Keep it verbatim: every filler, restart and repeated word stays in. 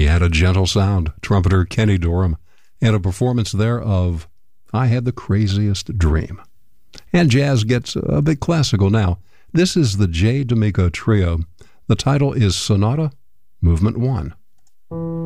had a gentle sound, trumpeter Kenny Dorham, and a performance there of I Had the Craziest Dream. And jazz gets a bit classical now. This is the J. D'Amico Trio. The title is Sonata, Movement one.